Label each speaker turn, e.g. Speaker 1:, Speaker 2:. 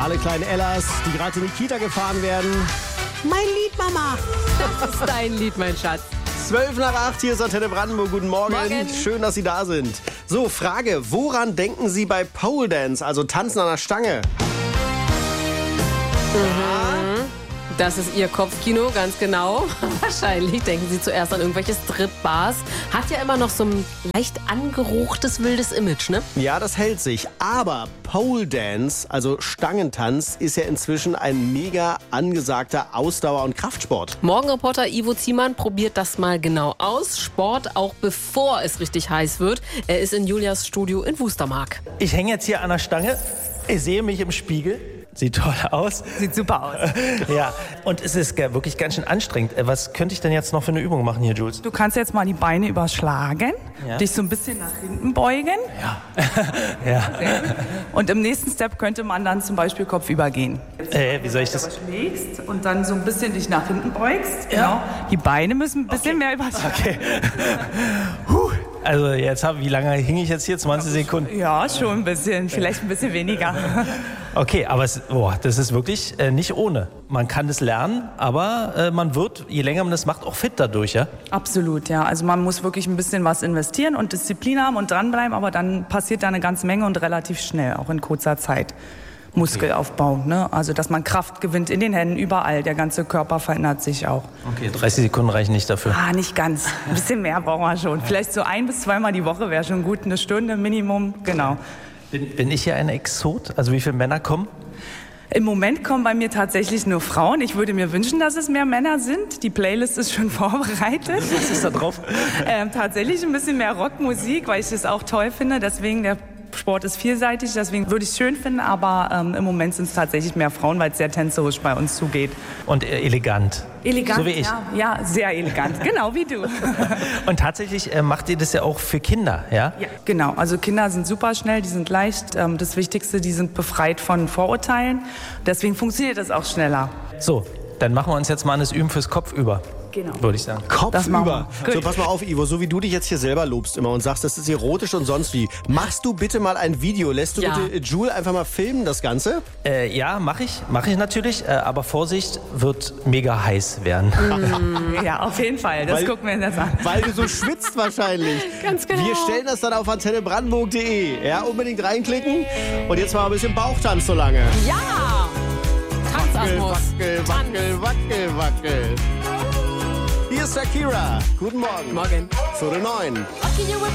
Speaker 1: Alle kleinen Ellas, die gerade in die Kita gefahren werden.
Speaker 2: Mein Lied, Mama.
Speaker 3: Das ist dein Lied, mein Schatz.
Speaker 1: 12:08, hier ist Antenne Brandenburg. Guten Morgen.
Speaker 3: Morgen.
Speaker 1: Schön, dass Sie da sind. So, Frage, woran denken Sie bei Pole Dance, also Tanzen an der Stange?
Speaker 3: Das ist Ihr Kopfkino, ganz genau. Wahrscheinlich denken Sie zuerst an irgendwelche Strip-Bars. Hat ja immer noch so ein leicht angeruchtes, wildes Image, ne?
Speaker 1: Ja, das hält sich. Aber Pole Dance, also Stangentanz, ist ja inzwischen ein mega angesagter Ausdauer- und Kraftsport.
Speaker 3: Morgenreporter Ivo Ziemann probiert das mal genau aus. Sport, auch bevor es richtig heiß wird. Er ist in Julias Studio in Wustermark.
Speaker 4: Ich hänge jetzt hier an der Stange, ich sehe mich im Spiegel. Sieht toll aus.
Speaker 2: Sieht super aus.
Speaker 4: Ja, und es ist wirklich ganz schön anstrengend. Was könnte ich denn jetzt noch für eine Übung machen hier, Jules?
Speaker 2: Du kannst jetzt mal die Beine überschlagen,
Speaker 4: Ja.
Speaker 2: dich so ein bisschen nach hinten beugen.
Speaker 4: Ja.
Speaker 2: Und im nächsten Step könnte man dann zum Beispiel kopfüber gehen.
Speaker 4: Wie soll ich das?
Speaker 2: Schlägst und dann so ein bisschen dich nach hinten beugst. Genau. Die Beine müssen ein bisschen mehr überschlagen.
Speaker 4: Okay. Also wie lange hing ich jetzt hier? 20 Sekunden?
Speaker 2: Ja, schon ein bisschen. Vielleicht ein bisschen weniger.
Speaker 4: Okay, aber das ist wirklich nicht ohne. Man kann es lernen, aber man wird, je länger man das macht, auch fit dadurch, ja?
Speaker 2: Absolut, ja. Also man muss wirklich ein bisschen was investieren und Disziplin haben und dranbleiben, aber dann passiert da eine ganze Menge und relativ schnell, auch in kurzer Zeit. Muskelaufbau, ne? Also dass man Kraft gewinnt in den Händen, überall. Der ganze Körper verändert sich auch.
Speaker 4: Okay, 30 Sekunden reichen nicht dafür.
Speaker 2: Nicht ganz. Ein bisschen mehr brauchen wir schon. Vielleicht so 1- bis 2-mal die Woche wäre schon gut. Eine Stunde Minimum, genau.
Speaker 4: Bin ich hier ein Exot? Also wie viele Männer kommen?
Speaker 2: Im Moment kommen bei mir tatsächlich nur Frauen. Ich würde mir wünschen, dass es mehr Männer sind. Die Playlist ist schon vorbereitet.
Speaker 4: Was ist da drauf?
Speaker 2: Tatsächlich ein bisschen mehr Rockmusik, weil ich das auch toll finde. Deswegen, der Sport ist vielseitig, deswegen würde ich es schön finden. Aber im Moment sind es tatsächlich mehr Frauen, weil es sehr tänzerisch bei uns zugeht.
Speaker 4: Und elegant.
Speaker 2: Elegant,
Speaker 4: So wie ich.
Speaker 2: Ja, sehr elegant. Genau wie du.
Speaker 4: Und tatsächlich macht ihr das ja auch für Kinder, ja?
Speaker 2: Ja, genau. Also Kinder sind super schnell, die sind leicht. Das Wichtigste, die sind befreit von Vorurteilen. Deswegen funktioniert das auch schneller.
Speaker 4: So, dann machen wir uns jetzt mal an das Üben fürs Kopf über.
Speaker 2: Genau.
Speaker 4: Würde ich sagen.
Speaker 2: Das machen
Speaker 1: Kopfüber.
Speaker 2: wir.
Speaker 1: So, pass mal auf, Ivo, so wie du dich jetzt hier selber lobst immer und sagst, das ist erotisch und sonst wie. Machst du bitte mal ein Video? Lässt du
Speaker 3: Ja.
Speaker 1: bitte Jule einfach mal filmen, das Ganze?
Speaker 4: Ja, mache ich natürlich. Aber Vorsicht, wird mega heiß werden.
Speaker 2: Ja, auf jeden Fall. Das gucken wir uns jetzt an.
Speaker 1: Weil du so schwitzt wahrscheinlich.
Speaker 3: Ganz genau.
Speaker 1: Wir stellen das dann auf antennebrandenburg.de. Ja, unbedingt reinklicken. Und jetzt mal ein bisschen Bauchtanz so lange.
Speaker 3: Ja! Tanzatmos.
Speaker 1: Wackel, wackel, wackel, wackel. Hier ist Shakira. Guten Morgen.
Speaker 3: Morgen.
Speaker 1: 8:45.